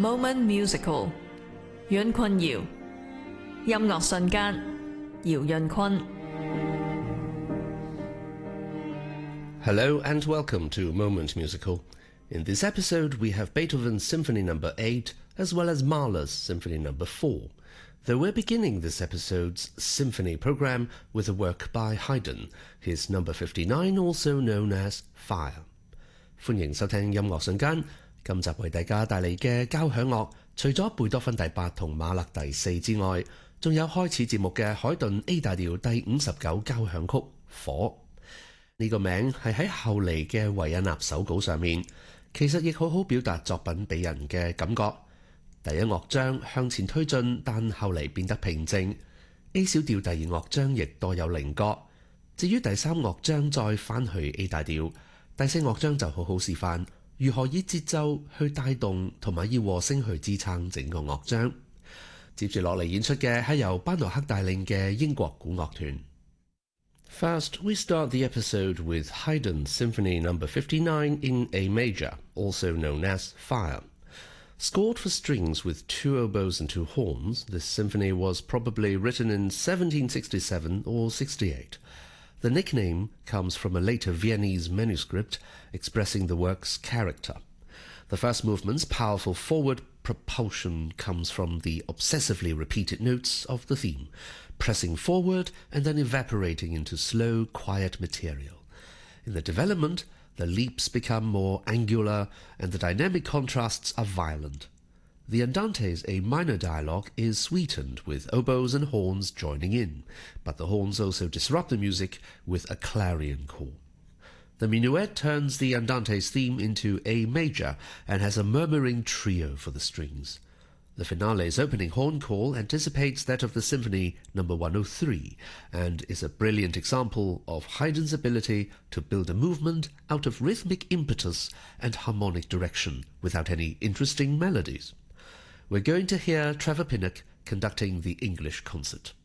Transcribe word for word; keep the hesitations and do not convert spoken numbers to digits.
Moment Musical 阮坤瑤音樂瞬間姚潤坤 Hello and welcome to Moment Musical. In this episode we have Beethoven's Symphony number eight as well as Mahler's Symphony number four, though we're beginning this episode's symphony program with a work by Haydn, his number fifty-nine, also known as Fire. 歡迎收聽音樂瞬間，今集為大家帶嚟嘅交響樂，除咗貝多芬第八同馬勒第四之外，仲有開始節目嘅海頓 A 大調第五十九交響曲火。呢個名係喺後嚟嘅維也納手稿上面，其實亦好好表達作品俾人嘅感覺。第一樂章向前推進，但後嚟變得平靜。A 小調第二樂章亦多有稜角。至於第三樂章再返去 A 大調，第四樂章就好好示範如何以節奏去帶動同埋以和聲去支撐整個樂章。接住落嚟演出嘅係由班諾克帶領嘅英國古樂團。First, we start the episode with Haydn's Symphony number fifty-nine in A major, also known as Fire. Scored for strings with two oboes and two horns, this symphony was probably written in seventeen sixty-seven or sixty-eight. The nickname comes from a later Viennese manuscript expressing the work's character. The first movement's powerful forward propulsion comes from the obsessively repeated notes of the theme, pressing forward and then evaporating into slow, quiet material. In the development, the leaps become more angular and the dynamic contrasts are violent. The Andante's A minor dialogue is sweetened with oboes and horns joining in, but the horns also disrupt the music with a clarion call. The minuet turns the Andante's theme into A major and has a murmuring trio for the strings. The finale's opening horn call anticipates that of the Symphony number one oh three and is a brilliant example of Haydn's ability to build a movement out of rhythmic impetus and harmonic direction without any interesting melodies. We're going to hear Trevor Pinnock conducting the English concert.